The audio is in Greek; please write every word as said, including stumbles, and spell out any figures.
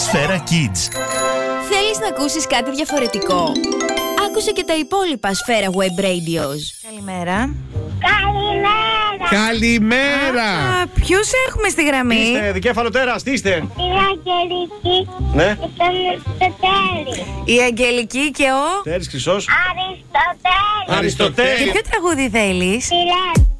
Σφαίρα Kids. Θέλεις να ακούσεις κάτι διαφορετικό? Άκουσε και τα υπόλοιπα Σφαίρα Web Radios. Καλημέρα. Καλημέρα. Καλημέρα. Α, ποιους έχουμε στη γραμμή? Είστε δικέφαλο τέρας, τι είστε? Η Αγγελική Ναι. και τον Αριστοτέλη. Η Αγγελική και ο... Τέρης Χρυσός. Αριστοτέλη. Αριστοτέλη. Και ποιο τραγούδι θέλεις? Φιλέ.